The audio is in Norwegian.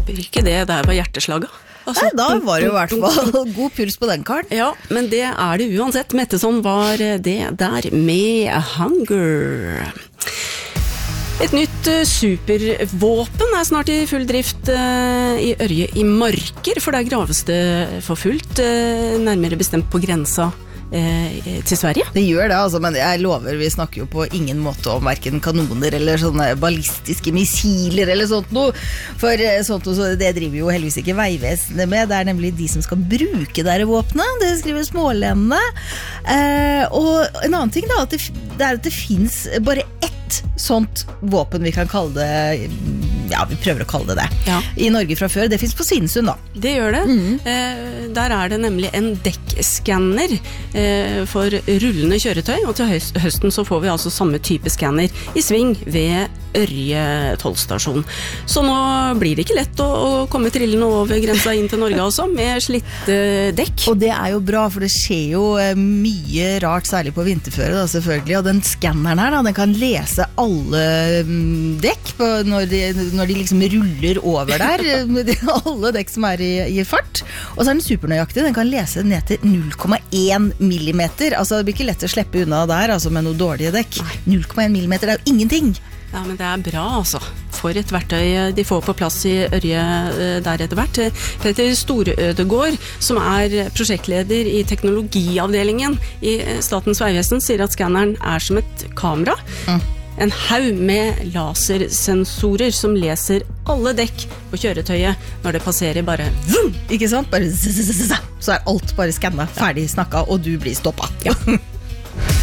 håper ikke det der var hjerteslaget. Nei, da var det jo i hvert fall god puls på den karen. Ja, men det det uansett. Metteson var det der med Hunger. Et nytt supervåpen snart i full drift i Ørje i Marker, for der graves det for fullt, nærmere bestemt på grensa til Sverige. Det gjør det, altså, men jeg lover, vi snakker jo på ingen måte om hverken kanoner eller sånne ballistiske missiler eller sånt noe, for sånt noe, det driver jo heldigvis ikke Veivesenet med, det nemlig de som skal bruke dere våpnet, det skriver smålendene. Og en annen ting da, at det finnes bare ett sånt våpen vi kan kalle det, ja, vi prøver å kalle det ja. I Norge fra før, det finnes på Svinesund da. Det gjør det. Der det nemlig en dekkskanner for rullende kjøretøy, og til høsten så får vi altså samme type skanner i sving ved Ørje tollstasjon. Så nå blir det ikke lett å komme trillende over grensa inn til Norge altså, med slitte dekk. Og det jo bra, for det skjer jo mye rart, særlig på vinterføre da, selvfølgelig, og den skanneren her da, den kan lese alle dekk når de liksom ruller over der, alle dekk som i fart, og så den supernøyaktig, den kan lese ned til 0,1 millimeter, altså det blir ikke lett å slippe unna der, altså med noe dårlige dekk. 0,1 millimeter, det jo ingenting. Ja, men det bra altså. For et verktøy de får på plass i Ørje der etter hvert. Petter Storødegård, som prosjektleder i teknologiavdelingen i Statens Vegvesen, sier at skanneren som et kamera. En haug med lasersensorer som leser alle dekk på kjøretøyet når det passerer bare vroom! Ikke sant? Bare så alt bare skannet, ferdig snakket, og du blir stoppet. Ja.